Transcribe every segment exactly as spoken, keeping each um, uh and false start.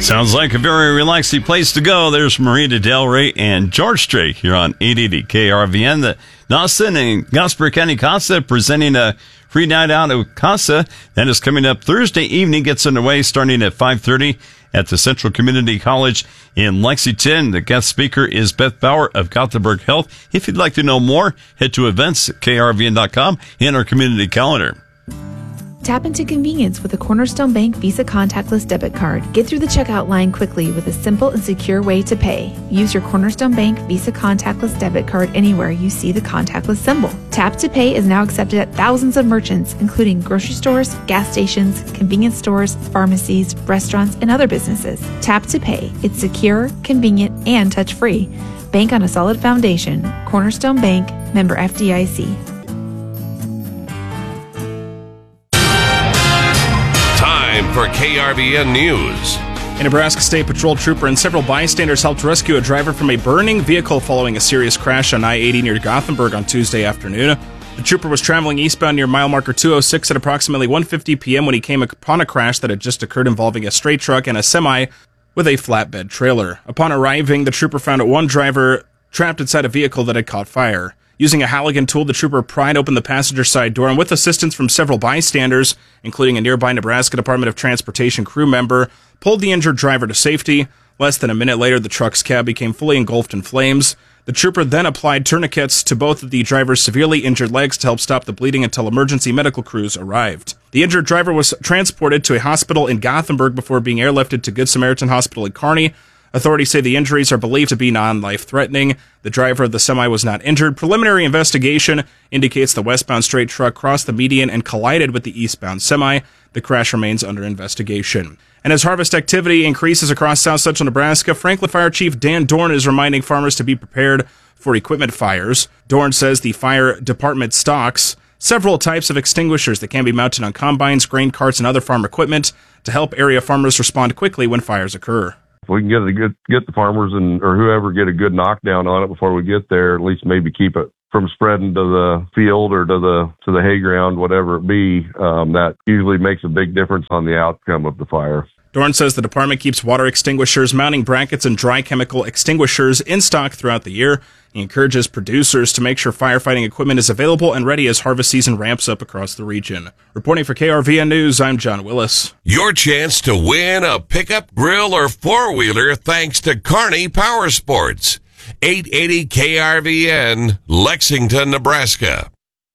Sounds like a very relaxing place to go. There's Marina Del Rey and George Strait here on eight eighty K R V N. The Dawson and Gosper County Casa presenting a free night out of Casa. That is coming up Thursday evening. Gets underway starting at five thirty at the Central Community College in Lexington. The guest speaker is Beth Bauer of Gothenburg Health. If you'd like to know more, head to events at K R V N dot com and our community calendar. Tap into convenience with a Cornerstone Bank Visa contactless debit card. Get through the checkout line quickly with a simple and secure way to pay. Use your Cornerstone Bank Visa contactless debit card anywhere you see the contactless symbol. Tap to Pay is now accepted at thousands of merchants, including grocery stores, gas stations, convenience stores, pharmacies, restaurants, and other businesses. Tap to Pay. It's secure, convenient, and touch-free. Bank on a solid foundation. Cornerstone Bank, member F D I C. For K R V N News. A Nebraska State Patrol trooper and several bystanders helped rescue a driver from a burning vehicle following a serious crash on I eighty near Gothenburg on Tuesday afternoon. The trooper was traveling eastbound near mile marker two oh six at approximately one fifty p.m. when he came upon a crash that had just occurred involving a straight truck and a semi with a flatbed trailer. Upon arriving, the trooper found one driver trapped inside a vehicle that had caught fire. Using a Halligan tool, the trooper pried open the passenger side door, and with assistance from several bystanders, including a nearby Nebraska Department of Transportation crew member, pulled the injured driver to safety. Less than a minute later, the truck's cab became fully engulfed in flames. The trooper then applied tourniquets to both of the driver's severely injured legs to help stop the bleeding until emergency medical crews arrived. The injured driver was transported to a hospital in Gothenburg before being airlifted to Good Samaritan Hospital in Kearney. Authorities say the injuries are believed to be non-life-threatening. The driver of the semi was not injured. Preliminary investigation indicates the westbound straight truck crossed the median and collided with the eastbound semi. The crash remains under investigation. And as harvest activity increases across south central Nebraska, Franklin Fire Chief Dan Dorn is reminding farmers to be prepared for equipment fires. Dorn says the fire department stocks several types of extinguishers that can be mounted on combines, grain carts, and other farm equipment to help area farmers respond quickly when fires occur. If we can get a good, get the farmers and or whoever get a good knockdown on it before we get there, at least maybe keep it from spreading to the field or to the to the hay ground, whatever it be, um, that usually makes a big difference on the outcome of the fire. Dorn says the department keeps water extinguishers, mounting brackets, and dry chemical extinguishers in stock throughout the year. He encourages producers to make sure firefighting equipment is available and ready as harvest season ramps up across the region. Reporting for K R V N News, I'm John Willis. Your chance to win a pickup, grill, or four-wheeler thanks to Kearney Power Sports. eight eighty K R V N, Lexington, Nebraska.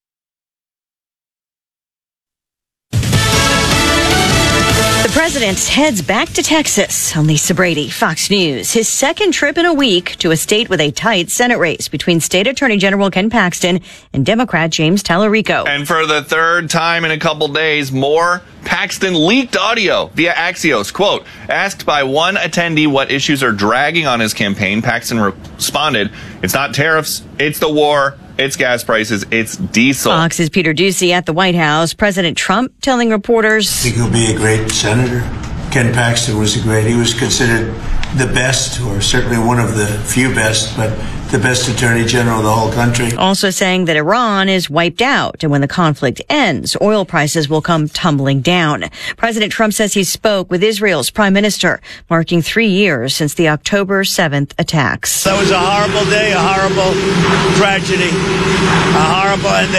The president heads back to Texas. I'm Lisa Brady, Fox News. His second trip in a week to a state with a tight Senate race between State Attorney General Ken Paxton and Democrat James Tallarico. And for the third time in a couple days, more Paxton leaked audio via Axios. Quote, asked by one attendee what issues are dragging on his campaign, Paxton responded, it's not tariffs, it's the war. It's gas prices. It's diesel. Fox's Peter Doocy at the White House. President Trump telling reporters, I think he'll be a great senator. Ken Paxton was a great, he was considered the best, or certainly one of the few best, but the best attorney general of the whole country. Also saying that Iran is wiped out, and when the conflict ends, oil prices will come tumbling down. President Trump says he spoke with Israel's prime minister, marking three years since the October seventh attacks. That was a horrible day, a horrible tragedy, a horrible, and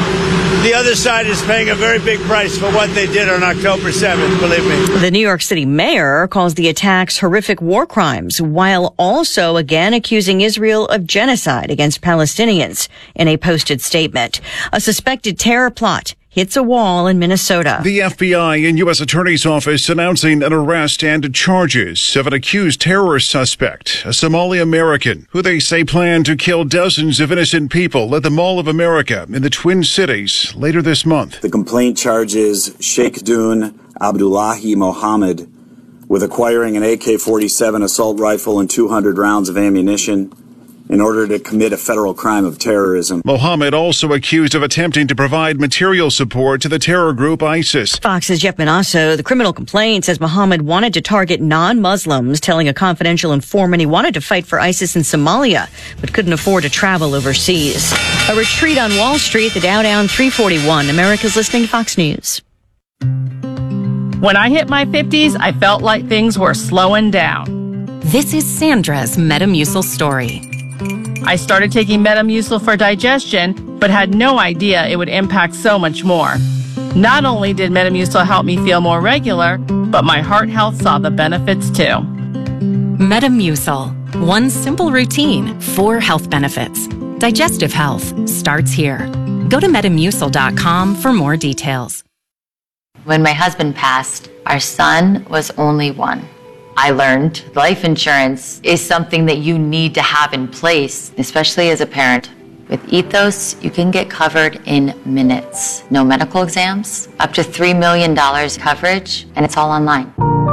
uh, the other side is paying a very big price for what they did on October seventh, believe me. The New York City mayor calls the attacks horrific war crimes, while also again accusing Israel of genocide against Palestinians in a posted statement. A suspected terror plot hits a wall in Minnesota. The F B I and U S Attorney's Office announcing an arrest and charges of an accused terrorist suspect, a Somali American, who they say planned to kill dozens of innocent people at the Mall of America in the Twin Cities later this month. The complaint charges Sheikh Dun Abdullahi Mohammed with acquiring an A K forty-seven assault rifle and two hundred rounds of ammunition in order to commit a federal crime of terrorism. Mohammed also accused of attempting to provide material support to the terror group ISIS. Fox's Jeff Manasso, the criminal complaint says Mohammed wanted to target non-Muslims, telling a confidential informant he wanted to fight for ISIS in Somalia, but couldn't afford to travel overseas. A retreat on Wall Street, the Dow down three forty-one. America's listening to Fox News. When I hit my fifties, I felt like things were slowing down. This is Sandra's Metamucil story. I started taking Metamucil for digestion, but had no idea it would impact so much more. Not only did Metamucil help me feel more regular, but my heart health saw the benefits too. Metamucil. One simple routine, four health benefits. Digestive health starts here. Go to metamucil dot com for more details. When my husband passed, our son was only one. I learned life insurance is something that you need to have in place, especially as a parent. With Ethos, you can get covered in minutes. No medical exams, up to three million dollars coverage, and it's all online.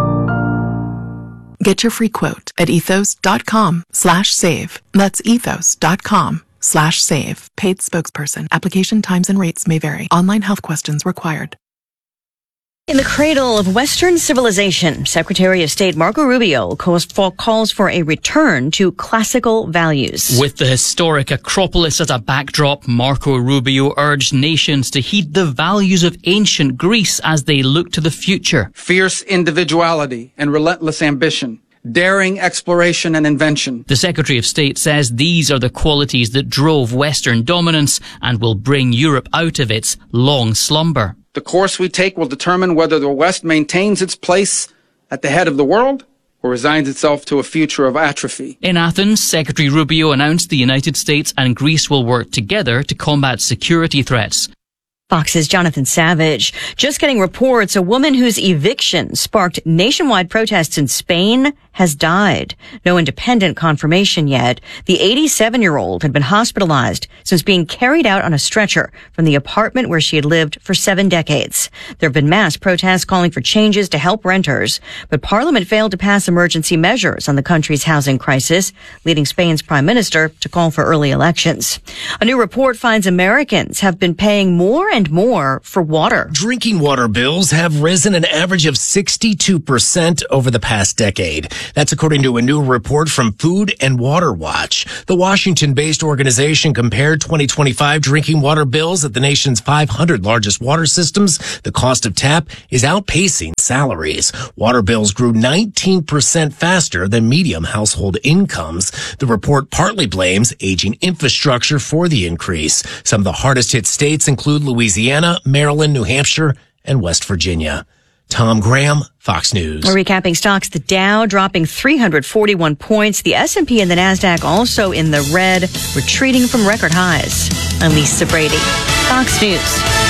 Get your free quote at ethos dot com slash save. That's ethos dot com slash save. Paid spokesperson. Application times and rates may vary. Online health questions required. In the cradle of Western civilization, Secretary of State Marco Rubio calls for, calls for a return to classical values. With the historic Acropolis as a backdrop, Marco Rubio urged nations to heed the values of ancient Greece as they look to the future. Fierce individuality and relentless ambition. Daring exploration and invention. The Secretary of State says these are the qualities that drove Western dominance and will bring Europe out of its long slumber. The course we take will determine whether the West maintains its place at the head of the world or resigns itself to a future of atrophy. In Athens, Secretary Rubio announced the United States and Greece will work together to combat security threats. Fox's Jonathan Savage. Just getting reports a woman whose eviction sparked nationwide protests in Spain has died. No independent confirmation yet. The eighty-seven-year-old had been hospitalized since being carried out on a stretcher from the apartment where she had lived for seven decades. There have been mass protests calling for changes to help renters, but Parliament failed to pass emergency measures on the country's housing crisis, leading Spain's prime minister to call for early elections. A new report finds Americans have been paying more and more for water. Drinking water bills have risen an average of sixty-two percent over the past decade. That's according to a new report from Food and Water Watch. The Washington-based organization compared twenty twenty-five drinking water bills at the nation's five hundred largest water systems. The cost of tap is outpacing salaries. Water bills grew nineteen percent faster than medium household incomes. The report partly blames aging infrastructure for the increase. Some of the hardest hit states include Louisiana, Maryland, New Hampshire, and West Virginia. Tom Graham, Fox News. We're recapping stocks. The Dow dropping three hundred forty-one points. The S and P and the NASDAQ also in the red, retreating from record highs. I'm Lisa Brady, Fox News.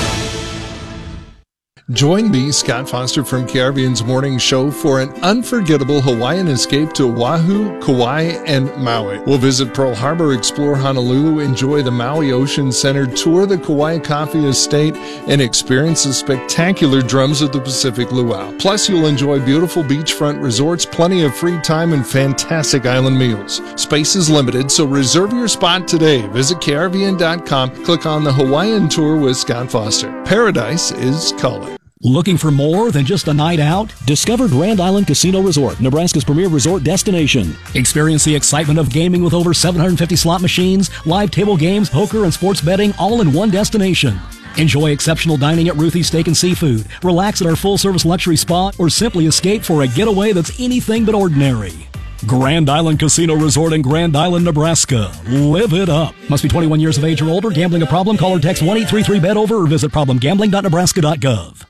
Join me, Scott Foster from K R V N's Morning Show for an unforgettable Hawaiian escape to Oahu, Kauai, and Maui. We'll visit Pearl Harbor, explore Honolulu, enjoy the Maui Ocean Center, tour the Kauai Coffee Estate, and experience the spectacular Drums of the Pacific Luau. Plus, you'll enjoy beautiful beachfront resorts, plenty of free time, and fantastic island meals. Space is limited, so reserve your spot today. Visit K R V N dot com, click on the Hawaiian Tour with Scott Foster. Paradise is calling. Looking for more than just a night out? Discover Grand Island Casino Resort, Nebraska's premier resort destination. Experience the excitement of gaming with over seven hundred fifty slot machines, live table games, poker, and sports betting all in one destination. Enjoy exceptional dining at Ruthie's Steak and Seafood, relax at our full-service luxury spa, or simply escape for a getaway that's anything but ordinary. Grand Island Casino Resort in Grand Island, Nebraska. Live it up. Must be twenty-one years of age or older. Gambling a problem? Call or text one eight three three bet over or visit problem gambling dot nebraska dot gov.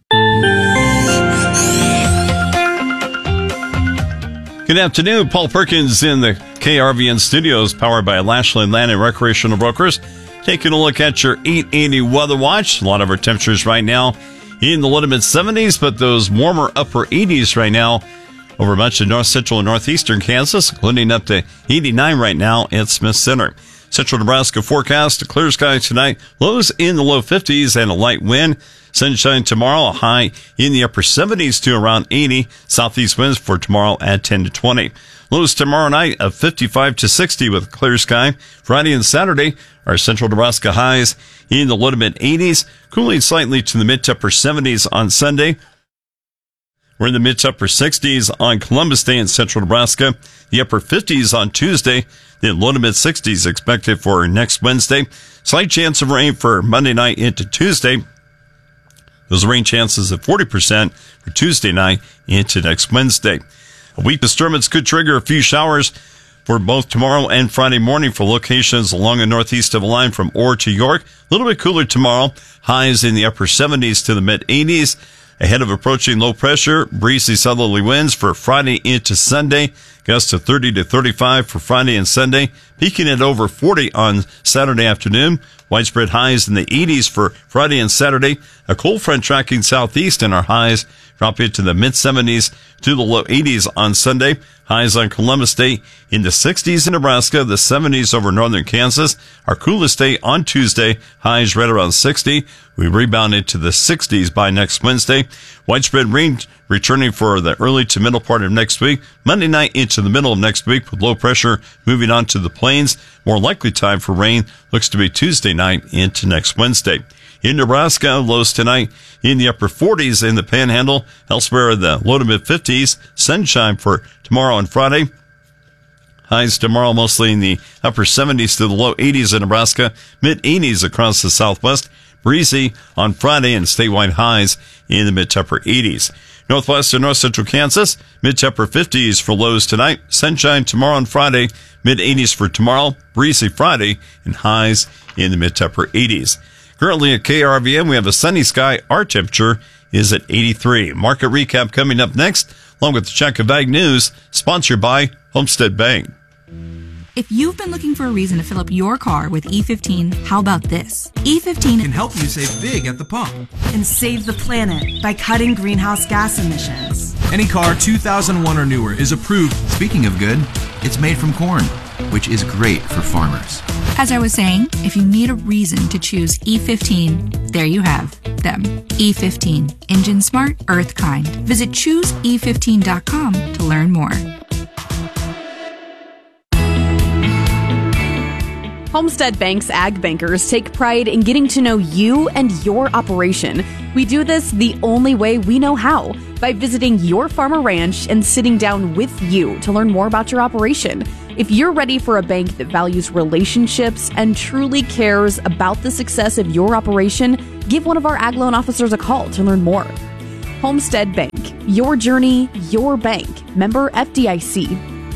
Good afternoon. Paul Perkins in the K R V N studios, powered by Lashley Land and Recreational Brokers. Taking a look at your eight eighty weather watch. A lot of our temperatures right now in the low to mid seventies, but those warmer upper eighties right now over much of north central and northeastern Kansas, including up to eighty-nine right now at Smith Center. Central Nebraska forecast, a clear sky tonight, lows in the low fifties and a light wind. Sunshine tomorrow, a high in the upper seventies to around eighty. Southeast winds for tomorrow at ten to twenty. Lows tomorrow night of fifty-five to sixty with a clear sky. Friday and Saturday, our central Nebraska highs in the low to mid eighties, cooling slightly to the mid to upper seventies on Sunday. We're in the mid to upper sixties on Columbus Day in central Nebraska. The upper fifties on Tuesday. The low to mid sixties expected for next Wednesday. Slight chance of rain for Monday night into Tuesday. Those rain chances at forty percent for Tuesday night into next Wednesday. A weak disturbance could trigger a few showers for both tomorrow and Friday morning for locations along the northeast of the line from Orr to York. A little bit cooler tomorrow. Highs in the upper seventies to the mid eighties. Ahead of approaching low pressure, breezy southerly winds for Friday into Sunday. Gusts of thirty to thirty-five for Friday and Sunday. Peaking at over forty on Saturday afternoon. Widespread highs in the eighties for Friday and Saturday. A cold front tracking southeast and our highs drop into the mid seventies to the low eighties on Sunday. Highs on Columbus Day in the sixties in Nebraska, the seventies over northern Kansas. Our coolest day on Tuesday, highs right around sixty. We rebounded to the sixties by next Wednesday. Widespread rain returning for the early to middle part of next week. Monday night into the middle of next week with low pressure moving on to the plains. More likely time for rain looks to be Tuesday night into next Wednesday. In Nebraska, lows tonight in the upper forties in the Panhandle. Elsewhere, the low to mid fifties. Sunshine for tomorrow and Friday. Highs tomorrow mostly in the upper seventies to the low eighties in Nebraska. Mid eighties across the southwest. Breezy on Friday and statewide highs in the mid to upper eighties. Northwest and north central Kansas, mid to upper fifties for lows tonight. Sunshine tomorrow and Friday. Mid eighties for tomorrow. Breezy Friday and highs in the mid to upper eighties. Currently at K R V N, we have a sunny sky. Our temperature is at eighty-three. Market recap coming up next, along with the check of ag news, sponsored by Homestead Bank. If you've been looking for a reason to fill up your car with E fifteen, how about this? E fifteen can help you save big at the pump and save the planet by cutting greenhouse gas emissions. Any car two thousand one or newer is approved. Speaking of good, it's made from corn, which is great for farmers. As I was saying, if you need a reason to choose E fifteen, there you have them. E fifteen. Engine smart, earth kind. Visit choose e fifteen dot com to learn more. Homestead Bank's Ag Bankers take pride in getting to know you and your operation. We do this the only way we know how, by visiting your farm or ranch and sitting down with you to learn more about your operation. If you're ready for a bank that values relationships and truly cares about the success of your operation, give one of our ag loan officers a call to learn more. Homestead Bank, your journey, your bank. Member F D I C.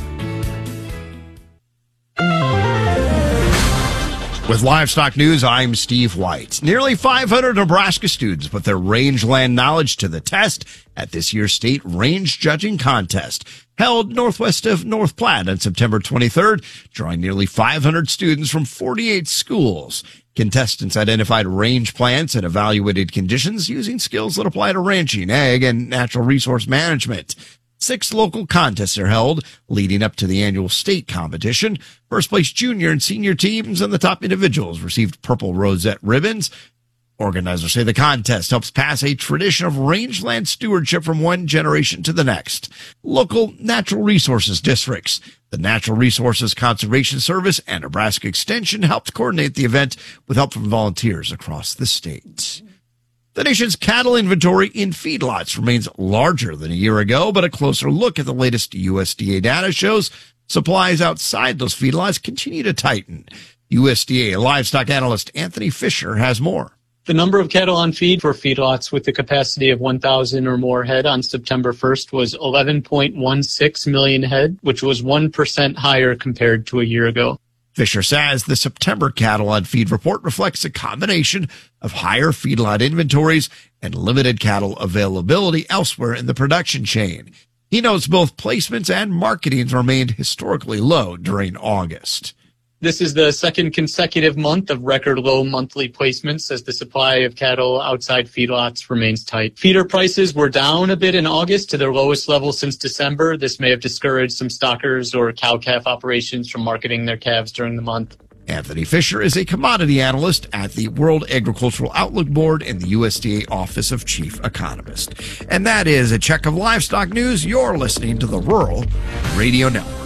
With Livestock News, I'm Steve White. Nearly five hundred Nebraska students put their rangeland knowledge to the test at this year's state range judging contest, held northwest of North Platte on September twenty-third, drawing nearly five hundred students from forty-eight schools. Contestants identified range plants and evaluated conditions using skills that apply to ranching, ag, and natural resource management. Six local contests are held leading up to the annual state competition. First place junior and senior teams and the top individuals received purple rosette ribbons. Organizers say the contest helps pass a tradition of rangeland stewardship from one generation to the next. Local natural resources districts, the Natural Resources Conservation Service, and Nebraska Extension helped coordinate the event with help from volunteers across the state. The nation's cattle inventory in feedlots remains larger than a year ago, but a closer look at the latest U S D A data shows supplies outside those feedlots continue to tighten. U S D A livestock analyst Anthony Fisher has more. The number of cattle on feed for feedlots with the capacity of one thousand or more head on September first was eleven point one six million head, which was one percent higher compared to a year ago. Fisher says the September cattle on feed report reflects a combination of higher feedlot inventories and limited cattle availability elsewhere in the production chain. He notes both placements and marketings remained historically low during August. This is the second consecutive month of record low monthly placements as the supply of cattle outside feedlots remains tight. Feeder prices were down a bit in August to their lowest level since December. This may have discouraged some stockers or cow-calf operations from marketing their calves during the month. Anthony Fisher is a commodity analyst at the World Agricultural Outlook Board and the U S D A Office of Chief Economist. And that is a check of livestock news. You're listening to the Rural Radio Network.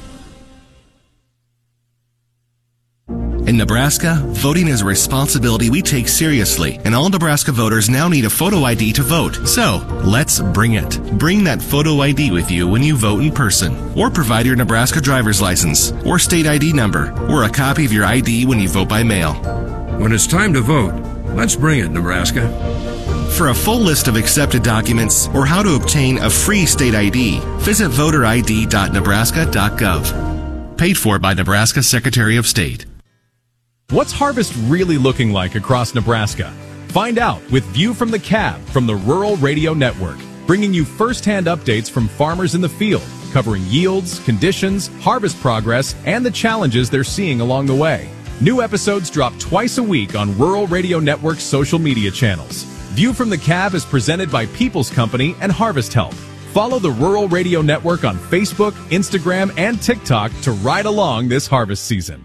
In Nebraska, voting is a responsibility we take seriously, and all Nebraska voters now need a photo I D to vote. So, let's bring it. Bring that photo I D with you when you vote in person, or provide your Nebraska driver's license, or state I D number, or a copy of your I D when you vote by mail. When it's time to vote, let's bring it, Nebraska. For a full list of accepted documents or how to obtain a free state I D, visit voter I D dot nebraska dot gov. Paid for by Nebraska Secretary of State. What's harvest really looking like across Nebraska? Find out with View from the Cab from the Rural Radio Network, bringing you first-hand updates from farmers in the field, covering yields, conditions, harvest progress, and the challenges they're seeing along the way. New episodes drop twice a week on Rural Radio Network's social media channels. View from the Cab is presented by People's Company and Harvest Help. Follow the Rural Radio Network on Facebook, Instagram, and TikTok to ride along this harvest season.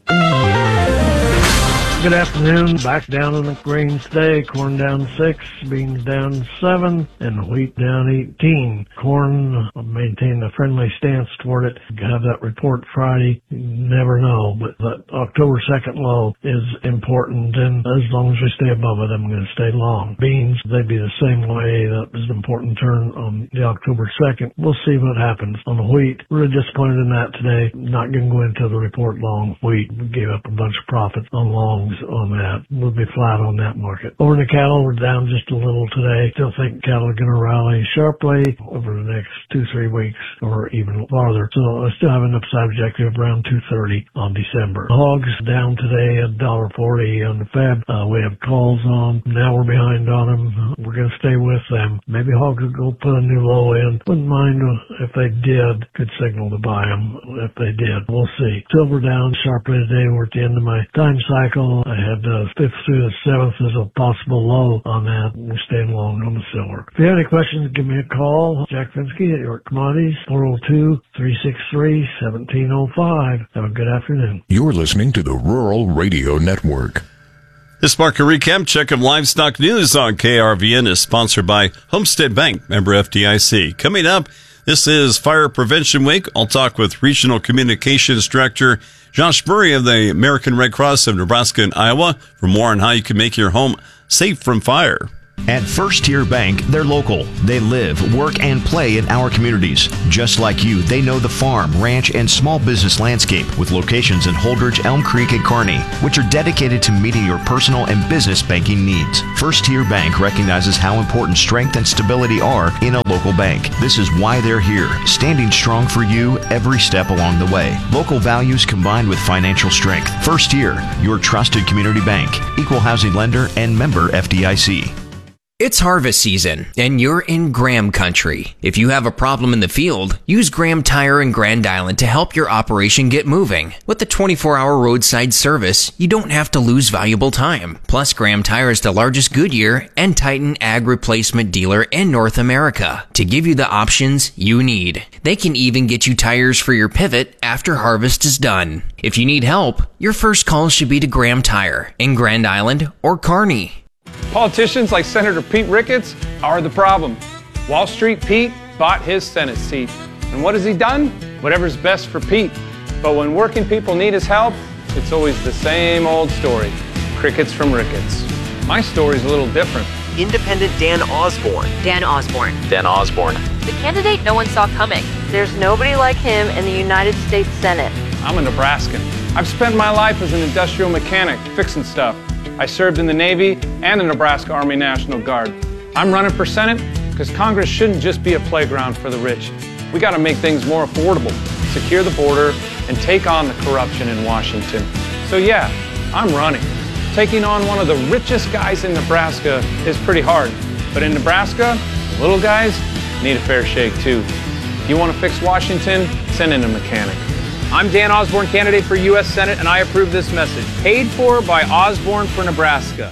Good afternoon. Back down in the grains today. Corn down six, beans down seven, and wheat down eighteen. Corn uh, maintained a friendly stance toward it. Have that report Friday. You never know, but that October second low is important, and as long as we stay above it, I'm going to stay long. Beans, they'd be the same way. That was an important turn on the October second. We'll see what happens. On the wheat, really disappointed in that today. Not going to go into the report long wheat. We gave up a bunch of profits on longs on that. We'll be flat on that market. Over the cattle, we're down just a little today. Still think cattle are going to rally sharply over the next two, three weeks or even farther. So I still have an upside objective around two thirty on December. Hogs down today at one dollar forty on the Fed. Uh, we have calls on. Now we're behind on them. We're going to stay with them. Maybe hogs will go put a new low in. Wouldn't mind if they did. Good signal to buy them if they did. We'll see. Silver down sharply today. We're at the end of my time cycle. I had the fifth through the seventh as a possible low on that. We're staying long on the silver. If you have any questions, give me a call. Jack Finsky at York Commodities, four oh two, three six three, one seven oh five. Have a good afternoon. You're listening to the Rural Radio Network. This market recap, check of livestock news on K R V N is sponsored by Homestead Bank, member F D I C. Coming up, this is Fire Prevention Week. I'll talk with Regional Communications Director Josh Murray of the American Red Cross of Nebraska and Iowa for more on how you can make your home safe from fire. At First Tier Bank, they're local. They live, work, and play in our communities. Just like you, they know the farm, ranch, and small business landscape with locations in Holdridge, Elm Creek, and Kearney, which are dedicated to meeting your personal and business banking needs. First Tier Bank recognizes how important strength and stability are in a local bank. This is why they're here, standing strong for you every step along the way. Local values combined with financial strength. First Tier, your trusted community bank, equal housing lender, and member F D I C. It's harvest season, and you're in Graham country. If you have a problem in the field, use Graham Tire in Grand Island to help your operation get moving. With the twenty-four hour roadside service, you don't have to lose valuable time. Plus, Graham Tire is the largest Goodyear and Titan ag replacement dealer in North America to give you the options you need. They can even get you tires for your pivot after harvest is done. If you need help, your first call should be to Graham Tire in Grand Island or Kearney. Politicians like Senator Pete Ricketts are the problem. Wall Street Pete bought his Senate seat. And what has he done? Whatever's best for Pete. But when working people need his help, it's always the same old story. Crickets from Ricketts. My story's a little different. Independent Dan Osborne. Dan Osborne. Dan Osborne. The candidate no one saw coming. There's nobody like him in the United States Senate. I'm a Nebraskan. I've spent my life as an industrial mechanic, fixing stuff. I served in the Navy and the Nebraska Army National Guard. I'm running for Senate because Congress shouldn't just be a playground for the rich. We got to make things more affordable, secure the border, and take on the corruption in Washington. So yeah, I'm running. Taking on one of the richest guys in Nebraska is pretty hard. But in Nebraska, the little guys need a fair shake too. If you want to fix Washington, send in a mechanic. I'm Dan Osborne, candidate for U S Senate, and I approve this message. Paid for by Osborne for Nebraska.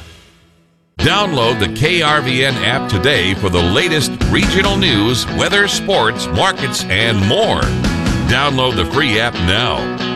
Download the K R V N app today for the latest regional news, weather, sports, markets, and more. Download the free app now.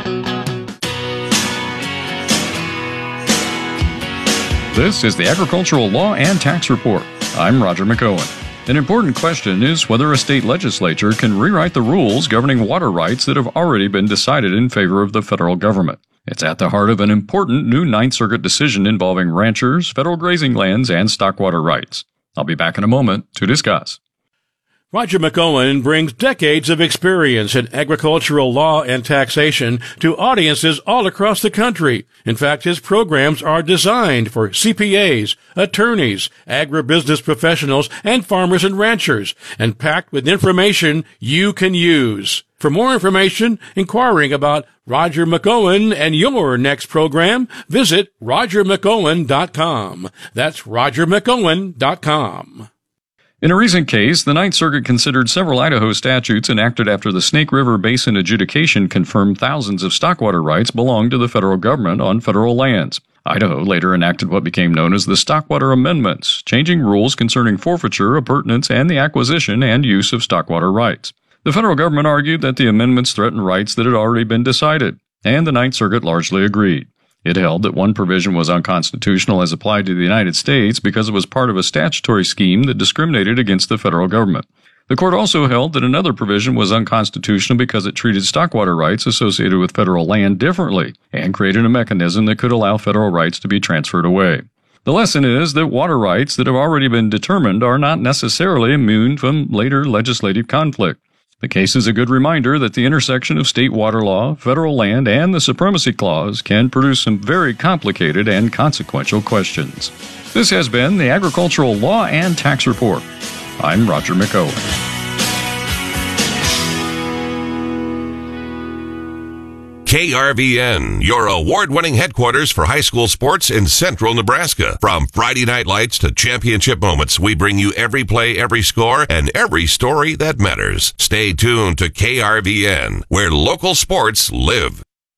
This is the Agricultural Law and Tax Report. I'm Roger McOwen. An important question is whether a state legislature can rewrite the rules governing water rights that have already been decided in favor of the federal government. It's at the heart of an important new Ninth Circuit decision involving ranchers, federal grazing lands, and stockwater rights. I'll be back in a moment to discuss. Roger McOwen brings decades of experience in agricultural law and taxation to audiences all across the country. In fact, his programs are designed for C P As, attorneys, agribusiness professionals, and farmers and ranchers, and packed with information you can use. For more information, inquiring about Roger McOwen and your next program, visit roger mcowen dot com. That's roger mcowen dot com. In a recent case, the Ninth Circuit considered several Idaho statutes enacted after the Snake River Basin adjudication confirmed thousands of stockwater rights belong to the federal government on federal lands. Idaho later enacted what became known as the Stockwater Amendments, changing rules concerning forfeiture, appurtenance, and the acquisition and use of stockwater rights. The federal government argued that the amendments threatened rights that had already been decided, and the Ninth Circuit largely agreed. It held that one provision was unconstitutional as applied to the United States because it was part of a statutory scheme that discriminated against the federal government. The court also held that another provision was unconstitutional because it treated stockwater rights associated with federal land differently and created a mechanism that could allow federal rights to be transferred away. The lesson is that water rights that have already been determined are not necessarily immune from later legislative conflict. The case is a good reminder that the intersection of state water law, federal land, and the Supremacy Clause can produce some very complicated and consequential questions. This has been the Agricultural Law and Tax Report. I'm Roger McOwen. K R V N, your award-winning headquarters for high school sports in central Nebraska. From Friday night lights to championship moments, we bring you every play, every score, and every story that matters. Stay tuned to K R V N, where local sports live.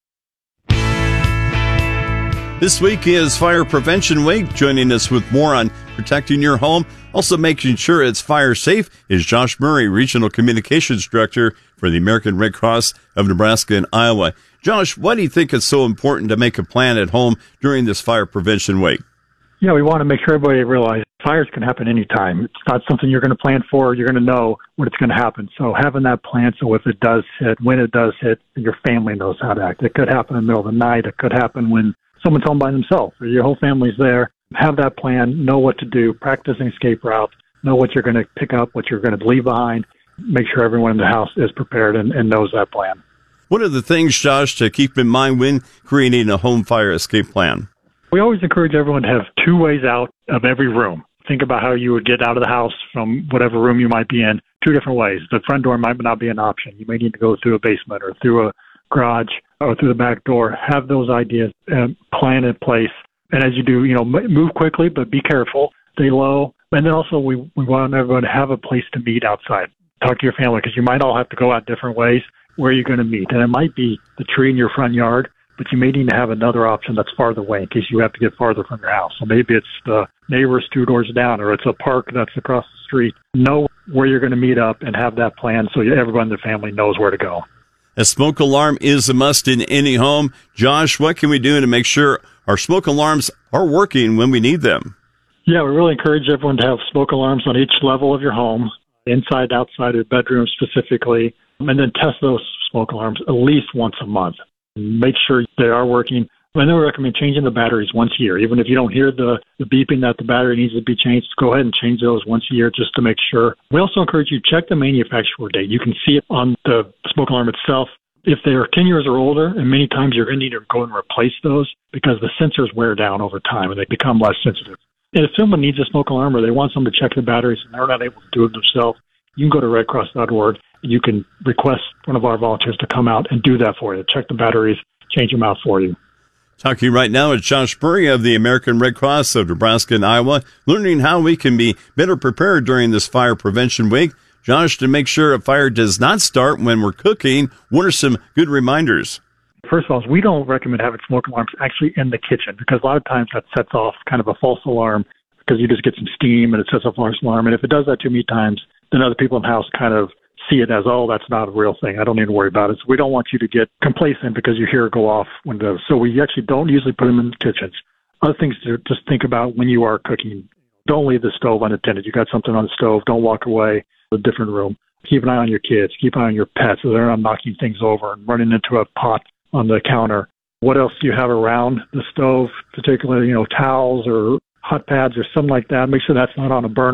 This week is Fire Prevention Week. Joining us with more on protecting your home, also making sure it's fire safe, is Josh Murray, Regional Communications Director for the American Red Cross of Nebraska and Iowa. Josh, why do you think it's so important to make a plan at home during this Fire Prevention Week? Yeah, we want to make sure everybody realizes fires can happen anytime. It's not something you're going to plan for. You're going to know when it's going to happen. So having that plan, so if it does hit, when it does hit, your family knows how to act. It could happen in the middle of the night. It could happen when someone's home by themselves or your whole family's there. Have that plan, know what to do, practice an escape route, know what you're going to pick up, what you're going to leave behind. Make sure everyone in the house is prepared and, and knows that plan. What are the things, Josh, to keep in mind when creating a home fire escape plan? We always encourage everyone to have two ways out of every room. Think about how you would get out of the house from whatever room you might be in, two different ways. The front door might not be an option. You may need to go through a basement or through a garage or through the back door. Have those ideas and plan in place. And as you do, you know, move quickly, but be careful, stay low. And then also we, we want everyone to have a place to meet outside. Talk to your family because you might all have to go out different ways. Where you're going to meet. And it might be the tree in your front yard, but you may need to have another option that's farther away in case you have to get farther from your house. So maybe it's the neighbors two doors down, or it's a park that's across the street. Know where you're going to meet up and have that plan so everyone in the family knows where to go. A smoke alarm is a must in any home. Josh, what can we do to make sure our smoke alarms are working when we need them? Yeah, we really encourage everyone to have smoke alarms on each level of your home, inside, outside of bedrooms specifically. And then test those smoke alarms at least once a month. Make sure they are working. I know we recommend changing the batteries once a year. Even if you don't hear the, the beeping that the battery needs to be changed, go ahead and change those once a year just to make sure. We also encourage you to check the manufacturer date. You can see it on the smoke alarm itself. If they are ten years or older, and many times you're going to need to go and replace those because the sensors wear down over time and they become less sensitive. And if someone needs a smoke alarm or they want someone to check the batteries and they're not able to do it themselves, you can go to red cross dot org. You can request one of our volunteers to come out and do that for you. Check the batteries, change them out for you. Talking right now with Josh Murray of the American Red Cross of Nebraska and Iowa, learning how we can be better prepared during this Fire Prevention Week. Josh, to make sure a fire does not start when we're cooking, what are some good reminders? First of all, we don't recommend having smoke alarms actually in the kitchen because a lot of times that sets off kind of a false alarm because you just get some steam and it sets off a false alarm. And if it does that too many times, then other people in the house kind of see it as, oh, that's not a real thing. I don't need to worry about it. So we don't want you to get complacent because you hear it go off when it does. So we actually don't usually put them in the kitchens. Other things to just think about when you are cooking. Don't leave the stove unattended. You got something on the stove. Don't walk away to a different room. Keep an eye on your kids. Keep an eye on your pets so they're not knocking things over and running into a pot on the counter. What else do you have around the stove, particularly, you know, towels or hot pads or something like that? Make sure that's not on a burner.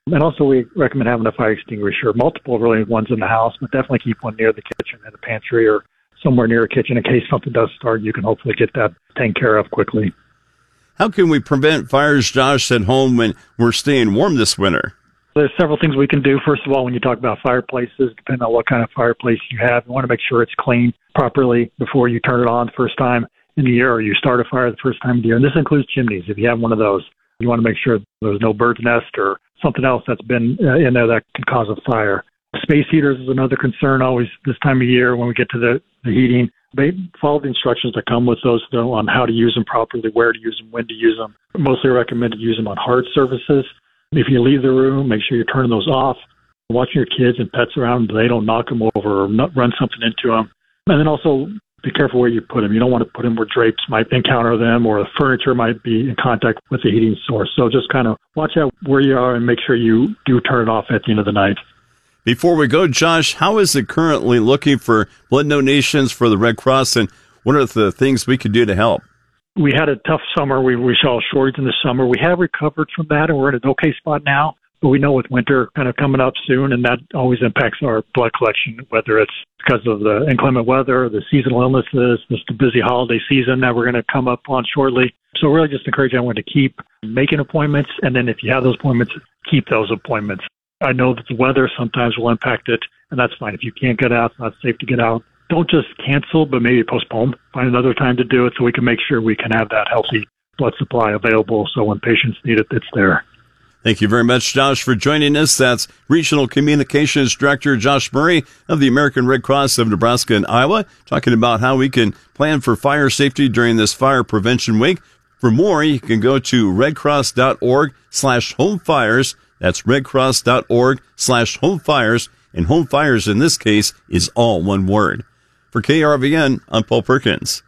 And also we recommend having a fire extinguisher, multiple really ones in the house, but definitely keep one near the kitchen and the pantry or somewhere near a kitchen in case something does start. You can hopefully get that taken care of quickly. How can we prevent fires, Josh, at home when we're staying warm this winter? There's several things we can do. First of all, when you talk about fireplaces, depending on what kind of fireplace you have, you want to make sure it's cleaned properly before you turn it on the first time in the year or you start a fire the first time of the year. And this includes chimneys. If you have one of those, you want to make sure there's no bird's nest or something else that's been uh, in there that can cause a fire. Space heaters is another concern always this time of year when we get to the, the heating. They follow the instructions that come with those though, on how to use them properly, where to use them, when to use them. Mostly recommend to use them on hard surfaces. If you leave the room, make sure you're turning those off. Watching your kids and pets around, they don't knock them over or not run something into them. And then also be careful where you put them. You don't want to put them where drapes might encounter them or the furniture might be in contact with the heating source. So just kind of watch out where you are and make sure you do turn it off at the end of the night. Before we go, Josh, how is it currently looking for blood donations for the Red Cross, and what are the things we could do to help? We had a tough summer. We, we saw a shortage in the summer. We have recovered from that, and we're in an okay spot now. But we know with winter kind of coming up soon, and that always impacts our blood collection, whether it's because of the inclement weather, the seasonal illnesses, this the busy holiday season that we're going to come up on shortly. So really just encourage everyone to keep making appointments, and then if you have those appointments, keep those appointments. I know that the weather sometimes will impact it, and that's fine. If you can't get out, it's not safe to get out. Don't just cancel, but maybe postpone. Find another time to do it so we can make sure we can have that healthy blood supply available so when patients need it, it's there. Thank you very much, Josh, for joining us. That's Regional Communications Director Josh Murray of the American Red Cross of Nebraska and Iowa, talking about how we can plan for fire safety during this fire prevention week. For more, you can go to redcross.org slash homefires. That's redcross.org slash homefires. And home fires in this case is all one word. For K R V N, I'm Paul Perkins.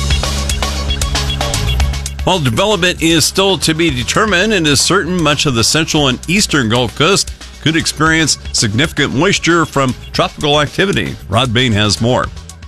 While development is still to be determined, it is certain much of the central and eastern Gulf Coast could experience significant moisture from tropical activity. Rod Bain has more.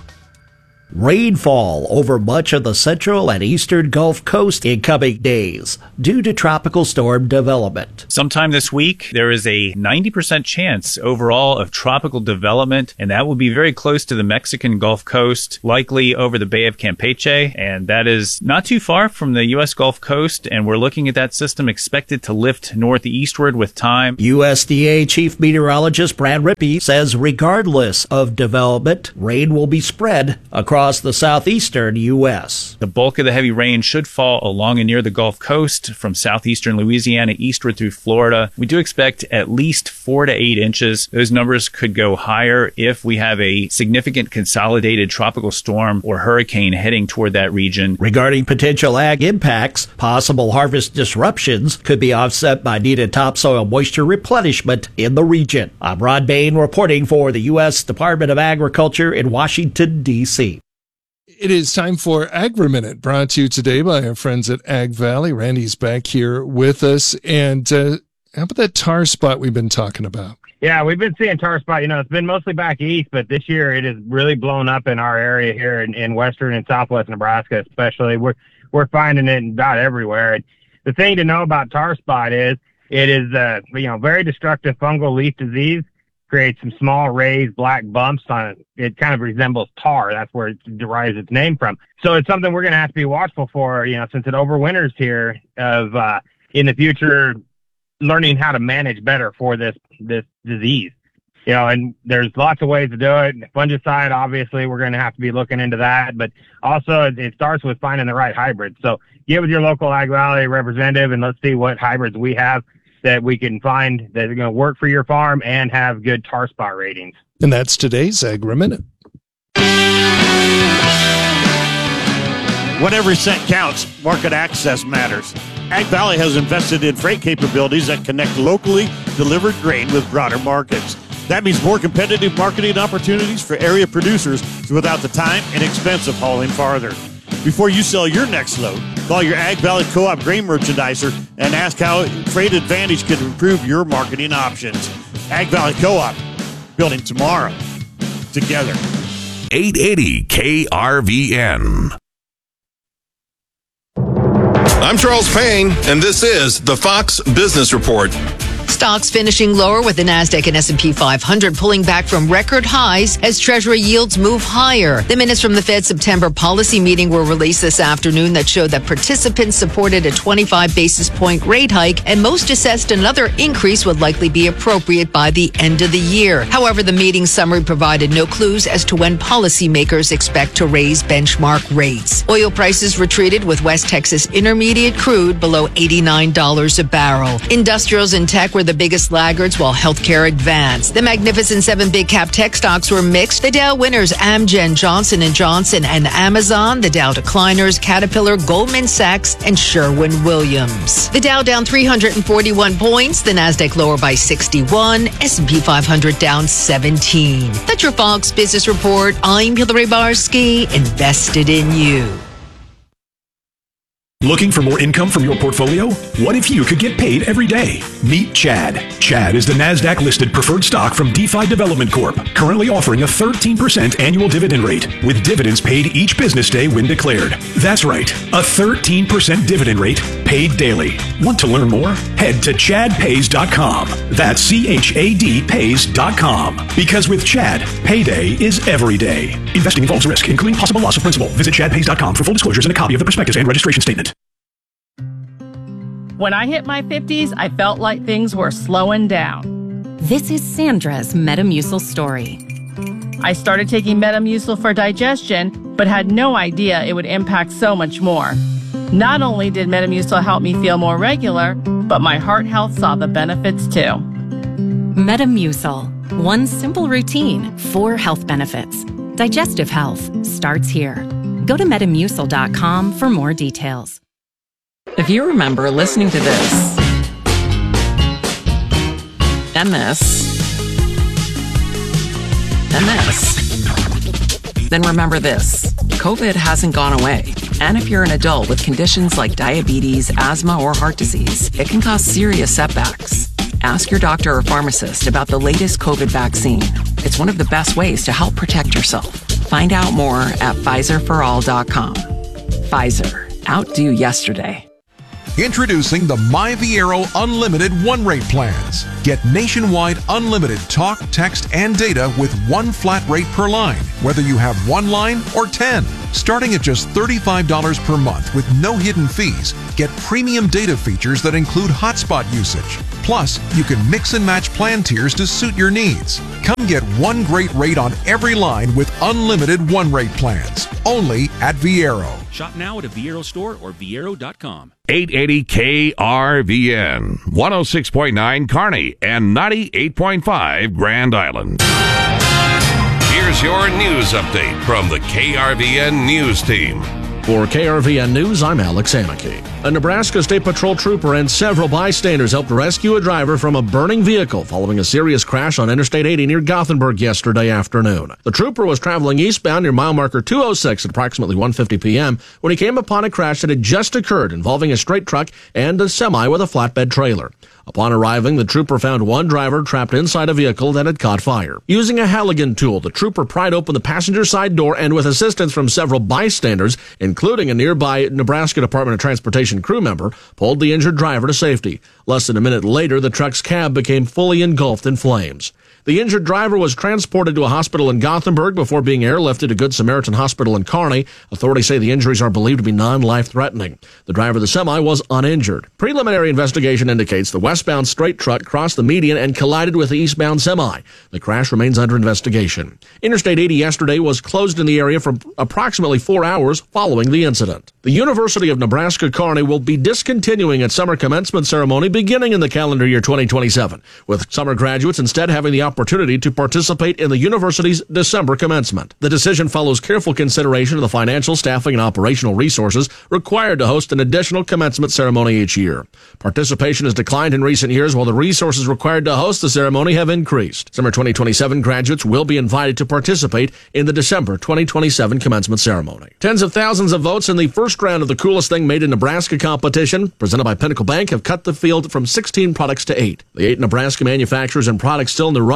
Rainfall over much of the central and eastern Gulf Coast in coming days due to tropical storm development. Sometime this week, there is a ninety percent chance overall of tropical development, and that will be very close to the Mexican Gulf Coast, likely over the Bay of Campeche, and that is not too far from the U S Gulf Coast, and we're looking at that system expected to lift northeastward with time. U S D A Chief Meteorologist Brad Rippey says regardless of development, rain will be spread across the southeastern U S. The bulk of the heavy rain should fall along and near the Gulf Coast from southeastern Louisiana eastward through Florida. We do expect at least four to eight inches. Those numbers could go higher if we have a significant consolidated tropical storm or hurricane heading toward that region. Regarding potential ag impacts, possible harvest disruptions could be offset by needed topsoil moisture replenishment in the region. I'm Rod Bain reporting for the U S Department of Agriculture in Washington, D C It is time for Agri-Minute, brought to you today by our friends at Ag Valley. Randy's back here with us. And uh, how about that tar spot we've been talking about? Yeah, we've been seeing tar spot. You know, it's been mostly back east, but this year it has really blown up in our area here in, in western and southwest Nebraska especially. We're, we're finding it about everywhere. And the thing to know about tar spot is it is, uh, you know, very destructive fungal leaf disease. Creates some small raised black bumps on it. It kind of resembles tar. That's where it derives its name from. So it's something we're going to have to be watchful for, you know, since it overwinters here of, uh, in the future, learning how to manage better for this, this disease. You know, and there's lots of ways to do it. Fungicide, obviously, we're going to have to be looking into that, but also it, it starts with finding the right hybrid. So get with your local Ag Valley representative and let's see what hybrids we have that we can find that are going to work for your farm and have good tar spot ratings. And that's today's Agri-Minute. When every cent counts, market access matters. Ag Valley has invested in freight capabilities that connect locally delivered grain with broader markets. That means more competitive marketing opportunities for area producers without the time and expense of hauling farther. Before you sell your next load, call your Ag Valley Co-op grain merchandiser and ask how Freight Advantage can improve your marketing options. Ag Valley Co-op, building tomorrow together. eight eighty K R V N. I'm Charles Payne, and this is the Fox Business Report. Stocks finishing lower with the NASDAQ and S and P five hundred pulling back from record highs as Treasury yields move higher. The minutes from the Fed's September policy meeting were released this afternoon that showed that participants supported a twenty-five basis point rate hike, and most assessed another increase would likely be appropriate by the end of the year. However, the meeting summary provided no clues as to when policymakers expect to raise benchmark rates. Oil prices retreated with West Texas Intermediate crude below eighty-nine dollars a barrel. Industrials and tech were the biggest laggards while healthcare advanced. The Magnificent Seven big cap tech stocks were mixed. The Dow winners Amgen, Johnson and Johnson, and Amazon. The Dow decliners Caterpillar, Goldman Sachs, and Sherwin-Williams. The Dow down three hundred forty-one points. The Nasdaq lower by sixty-one. S and P five hundred down seventeen. That's your Fox Business Report. I'm Hillary Barsky, invested in you. Looking for more income from your portfolio? What if you could get paid every day? Meet Chad. Chad is the NASDAQ-listed preferred stock from DeFi Development Corp, currently offering a thirteen percent annual dividend rate, with dividends paid each business day when declared. That's right, a thirteen percent dividend rate paid daily. Want to learn more? Head to chad pays dot com. That's C H A D pays dot com. Because with Chad, payday is every day. Investing involves risk, including possible loss of principal. Visit chad pays dot com for full disclosures and a copy of the prospectus and registration statement. When I hit my fifties, I felt like things were slowing down. This is Sandra's Metamucil story. I started taking Metamucil for digestion, but had no idea it would impact so much more. Not only did Metamucil help me feel more regular, but my heart health saw the benefits too. Metamucil. One simple routine, four health benefits. Digestive health starts here. Go to metamucil dot com for more details. If you remember listening to this, and this, and this, then remember this. COVID hasn't gone away. And if you're an adult with conditions like diabetes, asthma, or heart disease, it can cause serious setbacks. Ask your doctor or pharmacist about the latest COVID vaccine. It's one of the best ways to help protect yourself. Find out more at Pfizer for all dot com. Pfizer. Outdo yesterday. Introducing the MyViero Unlimited One-Rate Plans. Get nationwide unlimited talk, text, and data with one flat rate per line, whether you have one line or ten. Starting at just thirty-five dollars per month with no hidden fees, get premium data features that include hotspot usage. Plus, you can mix and match plan tiers to suit your needs. Come get one great rate on every line with unlimited one-rate plans. Only at Viero. Shop now at a Viero store or Viero dot com. eight eighty K R V N, one oh six point nine Kearney, and ninety-eight point five Grand Island. Here's your news update from the K R V N News Team. For K R V N News, I'm Alex Amicky. A Nebraska State Patrol trooper and several bystanders helped rescue a driver from a burning vehicle following a serious crash on Interstate eighty near Gothenburg yesterday afternoon. The trooper was traveling eastbound near mile marker two oh six at approximately one fifty p.m. when he came upon a crash that had just occurred involving a straight truck and a semi with a flatbed trailer. Upon arriving, the trooper found one driver trapped inside a vehicle that had caught fire. Using a Halligan tool, the trooper pried open the passenger side door and, with assistance from several bystanders, including a nearby Nebraska Department of Transportation crew member, pulled the injured driver to safety. Less than a minute later, the truck's cab became fully engulfed in flames. The injured driver was transported to a hospital in Gothenburg before being airlifted to Good Samaritan Hospital in Kearney. Authorities say the injuries are believed to be non-life-threatening. The driver of the semi was uninjured. Preliminary investigation indicates the westbound straight truck crossed the median and collided with the eastbound semi. The crash remains under investigation. Interstate eighty yesterday was closed in the area for approximately four hours following the incident. The University of Nebraska-Kearney will be discontinuing its summer commencement ceremony beginning in the calendar year twenty twenty-seven, with summer graduates instead having the opportunity to participate in the university's December commencement. The decision follows careful consideration of the financial, staffing, and operational resources required to host an additional commencement ceremony each year. Participation has declined in recent years while the resources required to host the ceremony have increased. Summer twenty twenty-seven graduates will be invited to participate in the December twenty twenty-seven commencement ceremony. Tens of thousands of votes in the first round of the Coolest Thing Made in Nebraska competition, presented by Pinnacle Bank, have cut the field from sixteen products to eight. The eight Nebraska manufacturers and products still in the running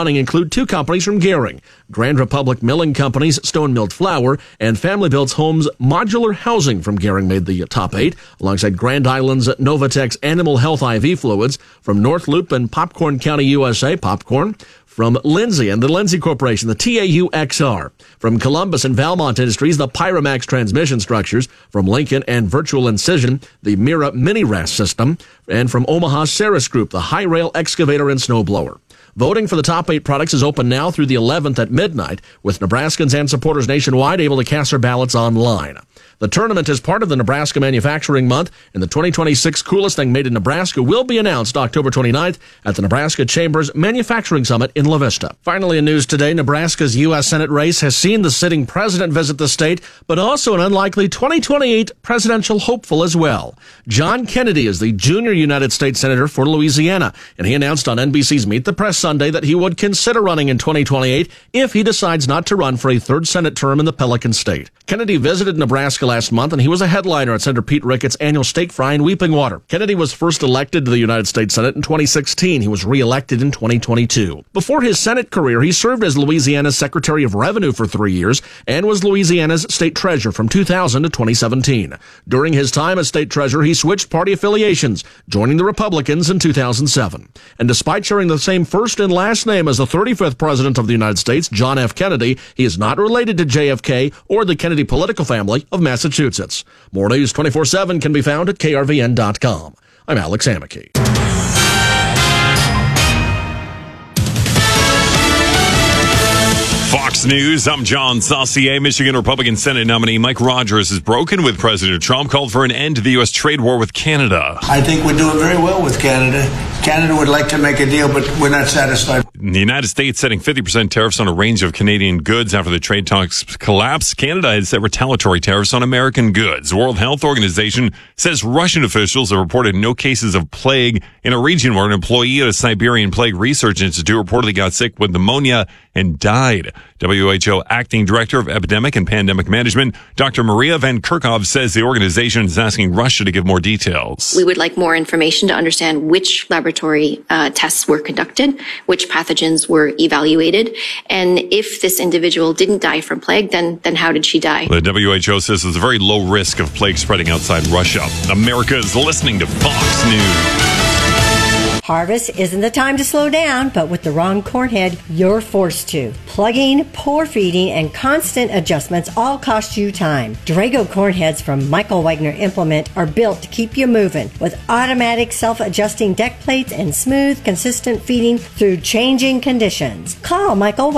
running include two companies from Gehring, Grand Republic Milling Company's Stone Milled Flour, and Family Built Homes Modular Housing from Gehring made the top eight, alongside Grand Island's Novatex Animal Health I V Fluids, from North Loop and Popcorn County, U S A, Popcorn, from Lindsay and the Lindsay Corporation, the T A U X R. From Columbus and Valmont Industries, the Pyromax transmission structures. From Lincoln and Virtual Incision, the Mira Mini R A S system. And from Omaha Ceres Group, the High Rail excavator and snowblower. Voting for the top eight products is open now through the eleventh at midnight, with Nebraskans and supporters nationwide able to cast their ballots online. The tournament is part of the Nebraska Manufacturing Month, and the twenty twenty-six Coolest Thing Made in Nebraska will be announced October twenty-ninth at the Nebraska Chamber's Manufacturing Summit in La Vista. Finally, in news today, Nebraska's U S Senate race has seen the sitting president visit the state, but also an unlikely twenty twenty-eight presidential hopeful as well. John Kennedy is the junior United States Senator for Louisiana, and he announced on N B C's Meet the Press Sunday that he would consider running in twenty twenty-eight if he decides not to run for a third Senate term in the Pelican State. Kennedy visited Nebraska last month, and he was a headliner at Senator Pete Ricketts' annual steak fry in Weeping Water. Kennedy was first elected to the United States Senate in twenty sixteen. He was reelected in twenty twenty-two. Before his Senate career, he served as Louisiana's Secretary of Revenue for three years and was Louisiana's state treasurer from two thousand to twenty seventeen. During his time as state treasurer, he switched party affiliations, joining the Republicans in two thousand seven. And despite sharing the same first and last name as the thirty-fifth President of the United States, John F. Kennedy, he is not related to J F K or the Kennedy political family of Massachusetts. More news twenty-four seven can be found at K R V N dot com. I'm Alex Amicky. Fox News, I'm John Saucier. Michigan Republican Senate nominee Mike Rogers has broken with President Trump, called for an end to the U S trade war with Canada. I think we're doing very well with Canada. Canada would like to make a deal, but we're not satisfied. The United States setting fifty percent tariffs on a range of Canadian goods after the trade talks collapsed. Canada has set retaliatory tariffs on American goods. The World Health Organization says Russian officials have reported no cases of plague in a region where an employee at a Siberian Plague Research Institute reportedly got sick with pneumonia and died. W H O Acting Director of Epidemic and Pandemic Management, Doctor Maria Van Kerkhove, says the organization is asking Russia to give more details. We would like more information to understand which laboratory uh, tests were conducted, which pathogens were evaluated, and if this individual didn't die from plague, then then how did she die? The W H O says there's a very low risk of plague spreading outside Russia. America is listening to Fox News. Harvest isn't the time to slow down, but with the wrong corn head, you're forced to. Plugging, poor feeding, and constant adjustments all cost you time. Drago corn heads from Michael Wagner Implement are built to keep you moving with automatic self-adjusting deck plates and smooth, consistent feeding through changing conditions. Call Michael